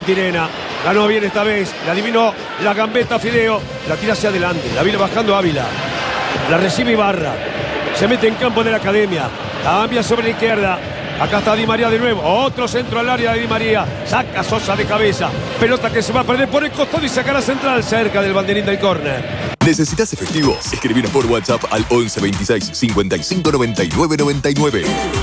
Tirena. Ganó bien esta vez. La adivinó la gambeta Fideo. La tira hacia adelante. La viene bajando Ávila. La recibe Ibarra. Se mete en campo de la Academia. Cambia sobre la izquierda. Acá está Di María de nuevo. Otro centro al área de Di María. Saca Sosa de cabeza. Pelota que se va a perder por el costado y sacará central cerca del banderín del córner. ¿Necesitas efectivo? Escribinos por WhatsApp al 11 26 55 99 99.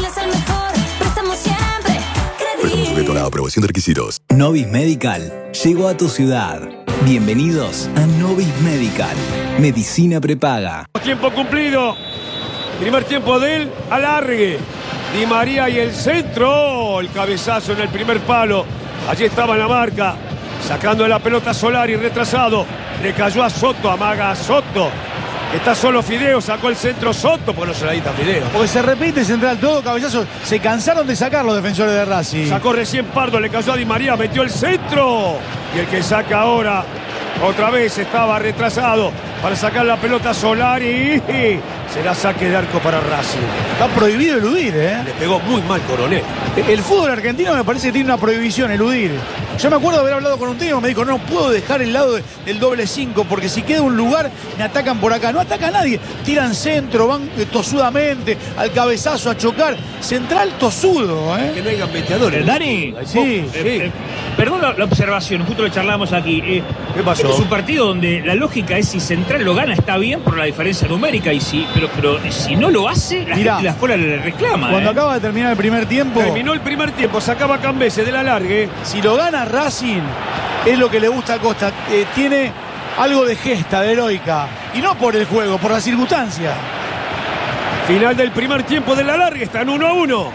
Préstamo sujeto a la aprobación de requisitos. Novis Medical llegó a tu ciudad. Bienvenidos a Novis Medical. Medicina prepaga. Tiempo cumplido. Primer tiempo del alargue. Di María y el centro. El cabezazo en el primer palo. Allí estaba en la marca. Sacando la pelota Solari, retrasado. Le cayó a Soto, amaga a Soto. Está solo Fideo, sacó el centro Soto, porque no se la dita Fideo. Porque se repite central todo, cabezazo. Se cansaron de sacar los defensores de Racing. Sacó recién Pardo, le cayó a Di María, metió el centro. Y el que saca ahora, otra vez estaba retrasado para sacar la pelota Solari. Será saque de arco para Racing. Está prohibido eludir, ¿eh? Le pegó muy mal Coronel. El fútbol argentino me parece que tiene una prohibición, eludir. Yo me acuerdo de haber hablado con un técnico, me dijo, no puedo dejar el lado del doble 5, porque si queda un lugar, me atacan por acá. No ataca a nadie. Tiran centro, van tosudamente, al cabezazo, a chocar. Central tosudo, ¿eh? Que no hay gambeteadores. Dani, Sí. perdón la observación, justo lo charlamos aquí. ¿Qué pasó? Este es un partido donde la lógica es si Central lo gana, está bien por la diferencia numérica, y pero si no lo hace, la gente de afuera le reclama. Cuando acaba de terminar el primer tiempo. Terminó el primer tiempo, sacaba Cambese del alargue. Si lo gana Racing, es lo que le gusta a Costa. Tiene algo de gesta, de heroica. Y no por el juego, por la circunstancia. Final del primer tiempo del alargue, están 1-1.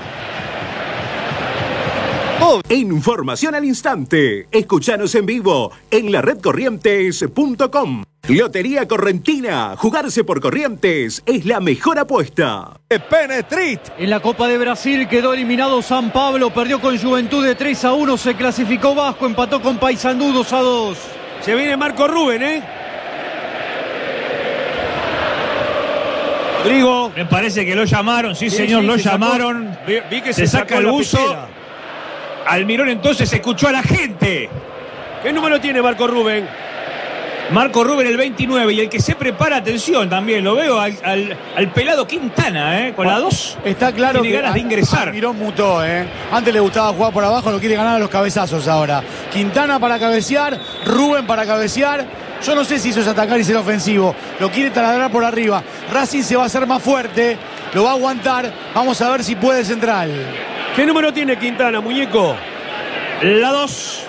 Información al instante. Escuchanos en vivo en la redcorrientes.com. Lotería Correntina. Jugarse por Corrientes es la mejor apuesta. Penetrit. En la Copa de Brasil quedó eliminado San Pablo, perdió con Juventud de 3-1, se clasificó Vasco, empató con Paysandú 2-2. Se viene Marco Rubén, ¿eh? Rodrigo. Me parece que lo llamaron, sí señor, lo llamaron. Vi que se saca el buzo. Almirón entonces escuchó a la gente. ¿Qué número tiene Marco Rubén? Marco Rubén el 29, y el que se prepara, atención también, lo veo al pelado Quintana, con la 2. Está claro tiene que ganas de ingresar. Almirón mutó, Antes le gustaba jugar por abajo, lo quiere ganar a los cabezazos ahora. Quintana para cabecear, Rubén para cabecear. Yo no sé si eso es atacar y ser ofensivo. Lo quiere taladrar por arriba. Racing se va a hacer más fuerte, lo va a aguantar. Vamos a ver si puede Central. ¿Qué número tiene Quintana, muñeco? La 2.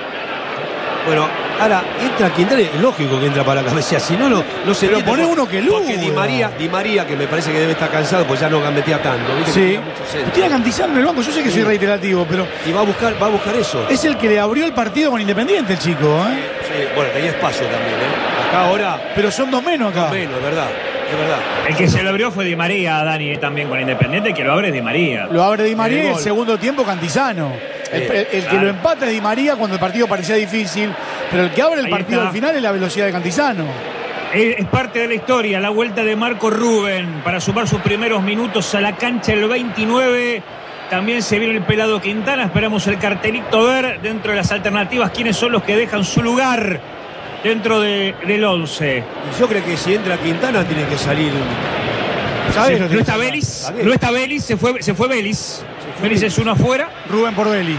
Bueno, ahora entra Quintana, es lógico que entra para la cabeza, si no, no se pero pone uno que luce. Porque Di María, que me parece que debe estar cansado, pues ya no gambetea tanto. ¿Viste? Sí. Tiene a Cantizano en el banco, yo sé que soy reiterativo, pero. Y va a buscar eso. Es el que le abrió el partido con Independiente, el chico, Sí, bueno, tenía espacio también, Acá ahora. Pero son 2 menos acá. 2 menos, es verdad. El que se lo abrió fue Di María, Dani, también con Independiente, que lo abre Di María. Lo abre Di María y el segundo tiempo Cantizano. El que lo empata es Di María cuando el partido parecía difícil, pero el que abre el partido al final es la velocidad de Cantizano. Es parte de la historia, la vuelta de Marco Rubén para sumar sus primeros minutos a la cancha el 29. También se viene el pelado Quintana, esperamos el cartelito ver dentro de las alternativas quiénes son los que dejan su lugar dentro del 11. Y yo creo que si entra Quintana tiene que salir. ¿Sabes? No está Vélez, se fue Vélez. Vélez es uno afuera. Rubén por Vélez.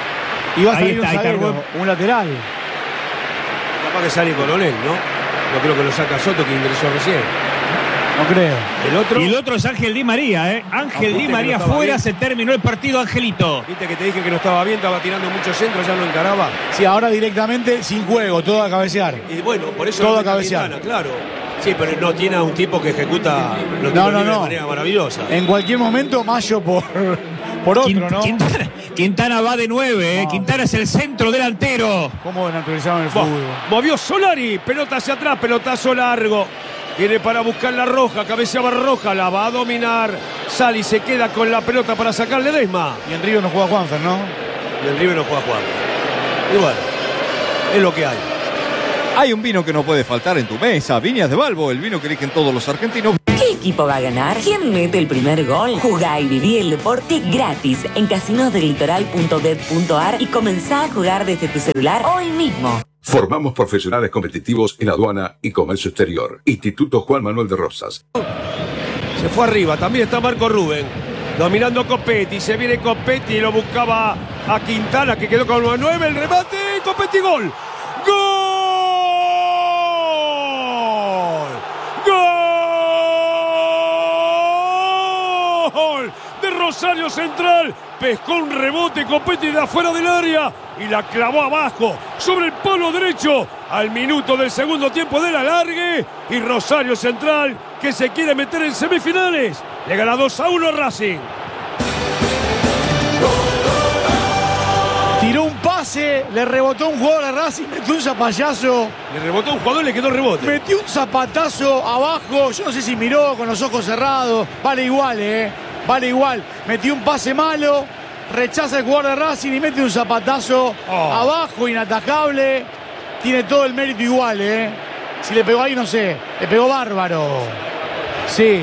Y va a salir un lateral. Capaz que sale Coronel, ¿no? No creo que lo saca Soto, que ingresó recién. No creo. Y el otro es Ángel Di María, Ángel Di María fuera, se terminó el partido, Angelito. Viste que te dije que no estaba bien, estaba tirando muchos centros, ya no encaraba. Sí, ahora directamente sin juego, todo a cabecear. Y bueno, por eso todo a cabecear. Quintana, claro. Sí, pero no tiene a un tipo que ejecuta los tiros libres de manera maravillosa. En cualquier momento, Mayo por otro, ¿no? Quintana va de 9, Quintana es el centro delantero. ¿Cómo naturalizaron el fútbol? Movió Solari, pelota hacia atrás, pelotazo largo. Viene para buscar la Roja, cabeceaba Roja, la va a dominar. Sali se queda con la pelota para sacarle Desma. Y en Río no juega Juanfer, ¿no? Y en Río no juega Juanfer. Y bueno, es lo que hay. Hay un vino que no puede faltar en tu mesa, Viñas de Balbo, el vino que eligen todos los argentinos. ¿Qué equipo va a ganar? ¿Quién mete el primer gol? Jugá y viví el deporte gratis en casinosdelitoral.bet.ar y comenzá a jugar desde tu celular hoy mismo. Formamos profesionales competitivos en aduana y comercio exterior. Instituto Juan Manuel de Rosas. Se fue arriba, también está Marco Rubén. Dominando Copetti, se viene Copetti y lo buscaba a Quintana, que quedó con 9, el remate, Copetti, gol. ¡Gol! ¡Gol! De Rosario Central, pescó un rebote Copetti de afuera del área y la clavó abajo, sobre el palo derecho, al minuto del segundo tiempo del alargue, y Rosario Central, que se quiere meter en semifinales, le gana 2-1 a Racing. Tiró un pase, le rebotó un jugador a Racing, metió un zapallazo. Le rebotó un jugador y le quedó el rebote. Metió un zapatazo abajo, yo no sé si miró con los ojos cerrados. Vale igual, vale igual. Metió un pase malo, rechaza el jugador de Racing y mete un zapatazo abajo, inatajable. Tiene todo el mérito igual, Si le pegó ahí, no sé. Le pegó bárbaro. Sí.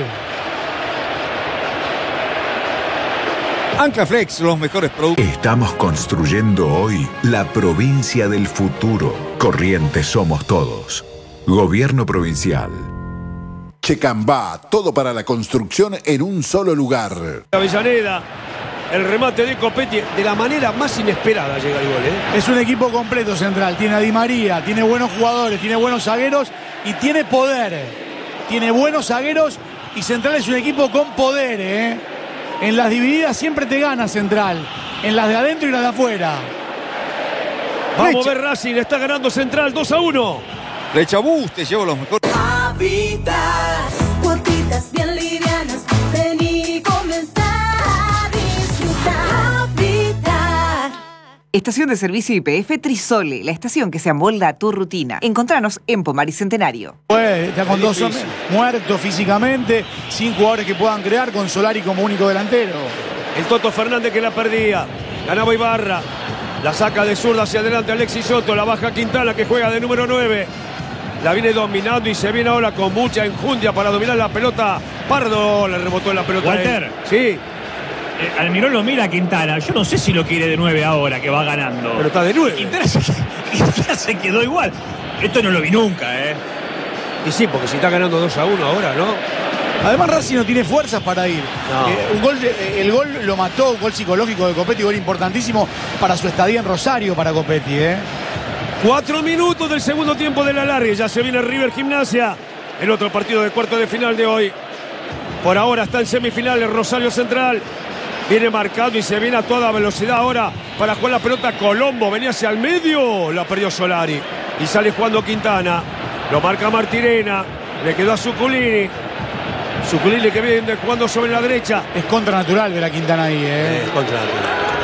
Anclaflex, los mejores productos. Estamos construyendo hoy la provincia del futuro. Corrientes somos todos. Gobierno provincial. Checambá, todo para la construcción en un solo lugar. Avellaneda, el remate de Copetti, de la manera más inesperada llega el gol, Es un equipo completo Central. Tiene a Di María, tiene buenos jugadores, tiene buenos zagueros y tiene poder. Tiene buenos zagueros y Central es un equipo con poder, En las divididas siempre te gana Central. En las de adentro y las de afuera. Vamos a ver Racing, está ganando Central 2-1. Flechabús te llevo los mejores. Papitas, cuotitas bien livianas. Vení y comenzá a disfrutar. Papitas. Estación de servicio YPF Trisole, la estación que se amolda a tu rutina. Encontranos en Pomar y Centenario. Está con dos hombres muertos físicamente, sin jugadores que puedan crear, con Solari como único delantero. El Toto Fernández que la perdía, ganaba Ibarra, la saca de zurda hacia adelante Alexis Soto, la baja Quintana que juega de número 9. La viene dominando y se viene ahora con mucha enjundia para dominar la pelota. Pardo le rebotó en la pelota. Walter. Sí. Almirón lo mira a Quintana. Yo no sé si lo quiere de 9 ahora, que va ganando. Pero está de 9. Quintana se quedó igual. Esto no lo vi nunca, Y sí, porque si está ganando 2-1 ahora, ¿no? Además Racing no tiene fuerzas para ir. No. El gol lo mató, un gol psicológico de Copetti, gol importantísimo para su estadía en Rosario para Copetti, 4 minutos del segundo tiempo de la alargue. Ya se viene River Gimnasia. El otro partido de cuarto de final de hoy. Por ahora está en semifinales Rosario Central. Viene marcado y se viene a toda velocidad ahora para jugar la pelota. Colombo venía hacia el medio. La perdió Solari. Y sale jugando Quintana. Lo marca Martirena. Le quedó a Zuculini. Zuculini que viene jugando sobre la derecha. Es contranatural ver a Quintana ahí, Es contranatural.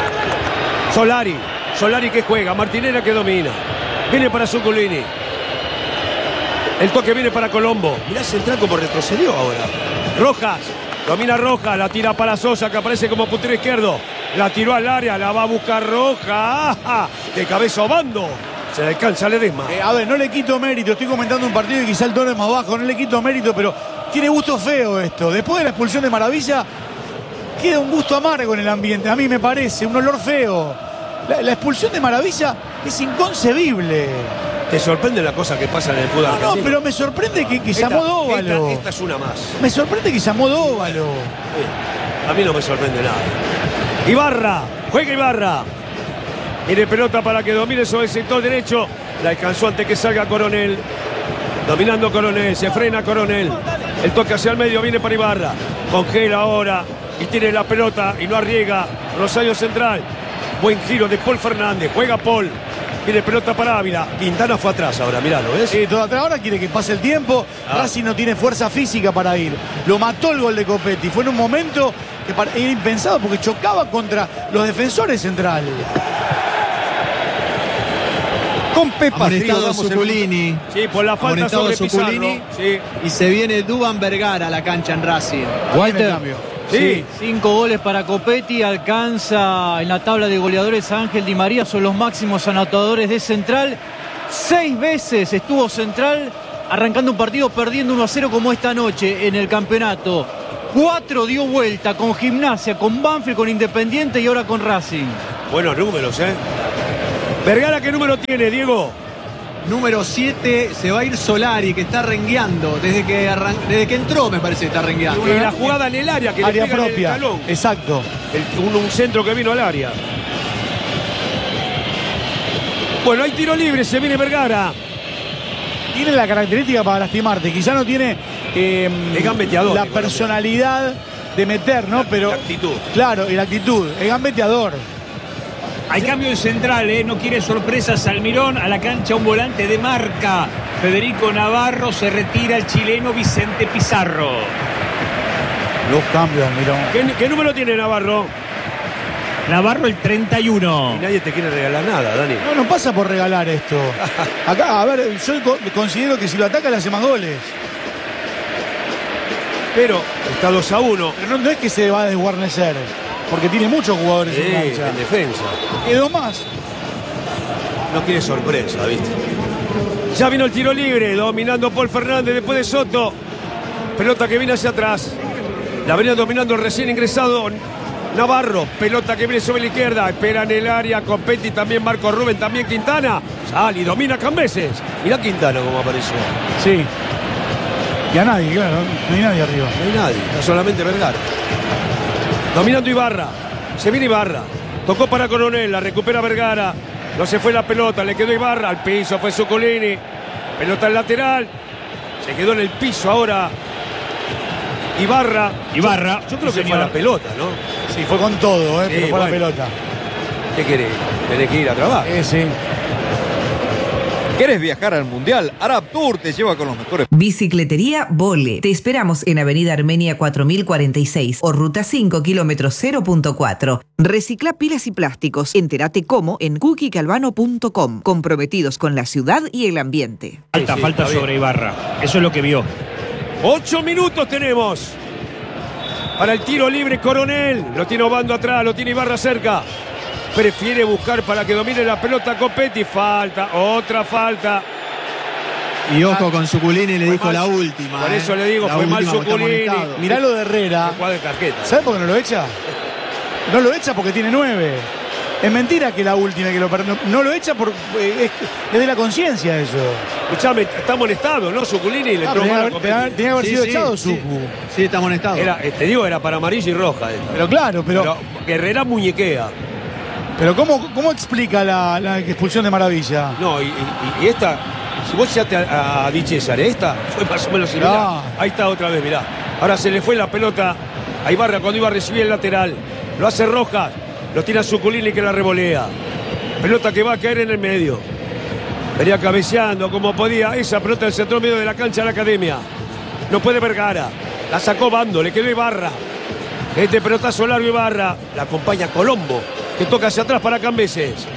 Solari que juega. Martirena que domina. Viene para Zuculini. El toque viene para Colombo. Mirá Central como retrocedió ahora. Rojas. Domina Rojas. La tira para Sosa que aparece como puntero izquierdo. La tiró al área. La va a buscar Rojas. De cabeza Obando. Se le alcanza Ledesma. A ver, no le quito mérito. Estoy comentando un partido y quizá el tono es más bajo. No le quito mérito, pero tiene gusto feo esto. Después de la expulsión de Maravilla, queda un gusto amargo en el ambiente. A mí me parece. Un olor feo. La expulsión de Maravilla es inconcebible. ¿Te sorprende la cosa que pasa en el fútbol argentino? No, pero me sorprende que se Amodóvalo. Esta es una más. Me sorprende que se Amodóvalo. A mí no me sorprende nada. Ibarra, juega Ibarra. Tiene pelota para que domine sobre el sector derecho. La alcanzó antes que salga Coronel. Dominando Coronel, se frena Coronel. El toque hacia el medio viene para Ibarra. Congela ahora y tiene la pelota y no arriesga. Rosario Central. Buen giro de Paul Fernández. Juega Paul. Viene pelota para Ávila. Quintana fue atrás ahora, mirá, ¿lo ves? Sí, todo atrás. Ahora quiere que pase el tiempo. Racing no tiene fuerza física para ir. Lo mató el gol de Copetti. Fue en un momento que era impensado porque chocaba contra los defensores Central. Con Pepa Frío, Zuculini. Sí, por la falta sobre Pizarro. Sí. Y se viene Duván Vergara a la cancha en Racing. Walter. Sí, 5 goles para Copetti, alcanza en la tabla de goleadores a Ángel Di María, son los máximos anotadores de Central. 6 veces estuvo Central arrancando un partido perdiendo 1-0 como esta noche en el campeonato. 4 dio vuelta con Gimnasia, con Banfield, con Independiente y ahora con Racing. Buenos números, ¿eh? Vergara, ¿qué número tiene, Diego? Número 7 se va a ir Solari, que está rengueando. Desde que entró, me parece que está rengueando. Y la jugada en el área, que área le pega propia. en el talón. Exacto. Un centro que vino al área. Bueno, hay tiro libre, se viene Vergara. Tiene la característica para lastimarte. Quizá no tiene gambeteador, la personalidad de meter, ¿no? Pero la actitud. Claro, y la actitud. Es gambeteador. Hay cambio de central, no quiere sorpresas Almirón. A la cancha un volante de marca. Federico Navarro, se retira el chileno Vicente Pizarro. Los cambios, Almirón. ¿Qué número tiene Navarro? Navarro el 31. Y nadie te quiere regalar nada, Dani. No pasa por regalar esto. Acá, a ver, yo considero que si lo ataca le hace más goles. Pero está 2-1. Pero no es que se va a desguarnecer, porque tiene muchos jugadores en cancha. En defensa. Y dos más. No quiere sorpresa, ¿viste? Ya vino el tiro libre, dominando Paul Fernández después de Soto. Pelota que viene hacia atrás. La venía dominando el recién ingresado Navarro. Pelota que viene sobre la izquierda. Espera en el área. Copetti, también Marco Rubén, también Quintana. Sale y domina Cambeses. Mirá Quintana como apareció. Sí. Y a nadie, claro. No hay nadie arriba. No hay nadie. Está solamente Vergara. Dominando Ibarra. Se viene Ibarra. Tocó para Coronel. La recupera Vergara. No se fue la pelota. Le quedó Ibarra. Al piso fue Zuculini. Pelota al lateral. Se quedó en el piso ahora Ibarra. Yo creo que fue a la pelota, ¿no? Sí, fue con todo, Sí, pero fue a la pelota. ¿Qué querés? Tenés que ir a trabajar. Sí. ¿Querés viajar al Mundial? Arab Tour te lleva con los mejores. Bicicletería Vole. Te esperamos en Avenida Armenia 4046 o Ruta 5, kilómetro 0.4. Recicla pilas y plásticos. Entérate cómo en cookiecalvano.com. Comprometidos con la ciudad y el ambiente. Falta sobre Ibarra. Eso es lo que vio. 8 minutos tenemos para el tiro libre. Coronel lo tiene Obando atrás, lo tiene Ibarra cerca. Prefiere buscar para que domine la pelota Copetti. Falta, otra falta. Y ojo con Zuculini, le dijo la última. Por eso le digo, fue mal Zuculini. Mirá lo de Herrera. De tarjeta. ¿Sabes por qué no lo echa? No lo echa porque tiene 9. Es mentira que la última que lo perdió. No lo echa porque es de la conciencia eso. Escuchame, está molestado, ¿no? Zuculini le entró mal a Copetti. Tenía que haber sido echado Zucu. Sí, está amonestado. Te digo, era para amarilla y roja esta. Pero claro, pero Herrera muñequea. Pero ¿cómo explica la expulsión de Maravilla? No, y esta, si vos echaste a Di César, esta fue más o menos similar. No. Ahí está otra vez, mirá. Ahora se le fue la pelota a Ibarra cuando iba a recibir el lateral. Lo hace Rojas, lo tira Zuculini que la revolea. Pelota que va a caer en el medio. Venía cabeceando como podía. Esa pelota del centro medio de la cancha de la Academia. No puede Vergara. La sacó Bando, le quedó Ibarra. Este pelotazo largo Ibarra. La acompaña Colombo, que toca hacia atrás para Cambeses.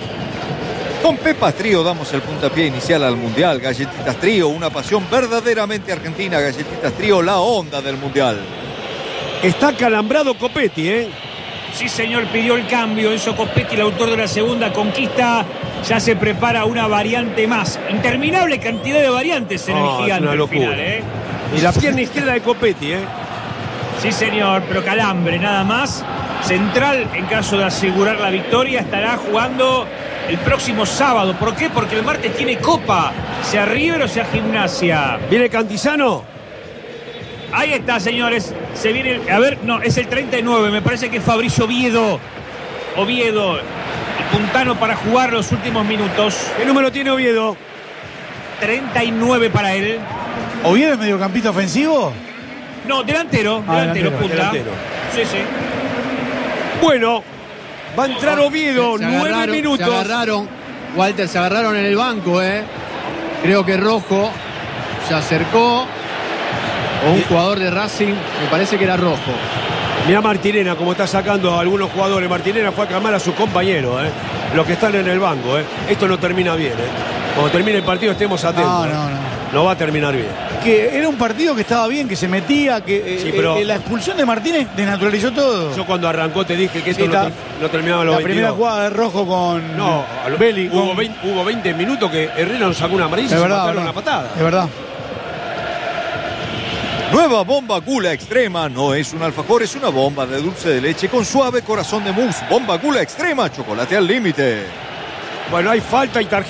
Con Pepas Trío damos el puntapié inicial al Mundial. Galletitas Trío, una pasión verdaderamente argentina. Galletitas Trío, la onda del Mundial. Está calambrado Copetti, ¿eh? Sí, señor, pidió el cambio. Enzo Copetti, el autor de la segunda conquista. Ya se prepara una variante más. Interminable cantidad de variantes en el gigante. Es una locura. Final, ¿eh? Y la pierna izquierda de Copetti, ¿eh? Sí, señor, pero calambre nada más. Central, en caso de asegurar la victoria, estará jugando el próximo sábado. ¿Por qué? Porque el martes tiene Copa, sea River o sea Gimnasia. ¿Viene Cantizano? Ahí está, señores. Se viene, a ver, no, es el 39, me parece que es Fabricio Oviedo. Oviedo, el puntano para jugar los últimos minutos. ¿Qué número tiene Oviedo? 39 para él. ¿Oviedo es mediocampista ofensivo? No, delantero, punta. Delantero. Sí, sí. Bueno, va a entrar Oviedo, Se 9 minutos. Se agarraron, Walter, se agarraron en el banco, Creo que Rojo se acercó. O un jugador de Racing, me parece que era Rojo. Mirá Martinena, como está sacando a algunos jugadores. Martinena fue a calmar a sus compañeros, los que están en el banco. Esto no termina bien. Cuando termine el partido estemos atentos. No. No va a terminar bien. que era un partido que estaba bien, que se metía, que Sí, pero- la expulsión de Martínez desnaturalizó todo. Yo cuando arrancó te dije que esto Sí, no terminaba los la 22. primera jugada de Rojo con No, Belli. hubo 20 minutos que Herrera nos sacó una amarilla y Es se verdad, mataron verdad. una patada. Es verdad. Nueva bomba Gula Extrema. No es un alfajor, es una bomba de dulce de leche con suave corazón de mousse. Bomba Gula Extrema, chocolate al límite. Bueno, hay falta y tarjeta.